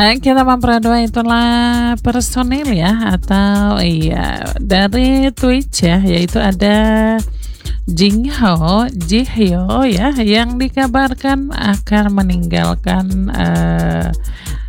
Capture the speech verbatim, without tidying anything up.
Eh, kita memperhatikan itulah personil ya, atau iya dari Twitch ya, yaitu ada Jingho, Jihyo ya, yang dikabarkan akan meninggalkan uh,